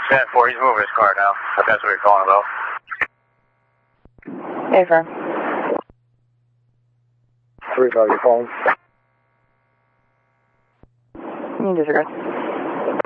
10-4, he's moving his car now, if that's what you're calling about. Hey, firm. 3-5, you're calling. You disregard.